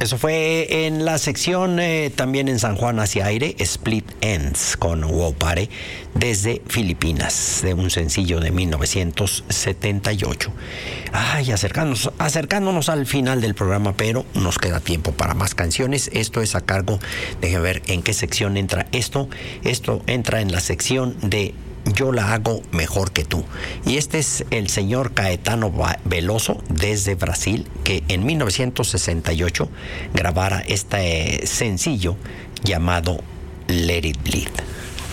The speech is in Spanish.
Eso fue en la sección también en San Juan hacia aire, Split Ends con Wopare desde Filipinas, de un sencillo de 1978. Ay, acercándonos al final del programa, pero nos queda tiempo para más canciones. Esto es a cargo, déjenme ver en qué sección entra esto. Esto entra en la sección de Yo la hago mejor que tú. Y este es el señor Caetano Veloso desde Brasil, que en 1968 grabara este sencillo llamado Let It Bleed.